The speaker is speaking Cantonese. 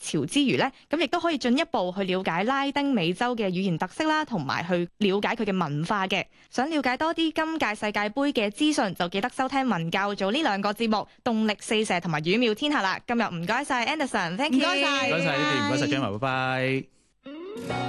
潮之餘咧，咁亦都可以進一步去了解拉丁美洲嘅語言特色啦，同埋去了解佢嘅文化嘅。想了解多啲今屆世界盃嘅資訊，就記得收聽文教組呢兩個節目《動力四射》同埋《語妙天下》啦。今日唔該晒 Anderson，thank you， 唔該晒， 唔該晒你哋，唔該晒張華，拜拜。